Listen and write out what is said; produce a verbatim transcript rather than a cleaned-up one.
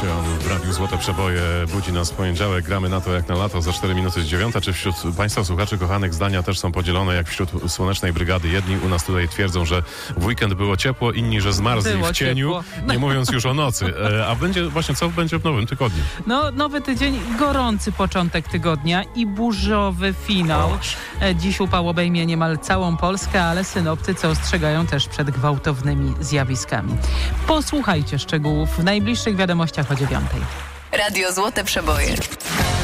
w Radiu Złote Przeboje. Budzi nas w poniedziałek. Gramy na to jak na lato. Za cztery minuty z dziewiąta. Czy wśród Państwa słuchaczy kochanych zdania też są podzielone jak wśród Słonecznej Brygady? Jedni u nas tutaj twierdzą, że w weekend było ciepło, inni, że zmarzli Było w cieniu, ciepło. nie mówiąc już o nocy. A będzie właśnie co będzie w nowym tygodniu? No, nowy tydzień, gorący początek tygodnia i burzowy finał. Dziś upał obejmie niemal całą Polskę, ale synoptycy ostrzegają też przed gwałtownymi zjawiskami. Posłuchajcie szczegółów w najbliższych wiadomościach o dziewiątej. Radio Złote Przeboje.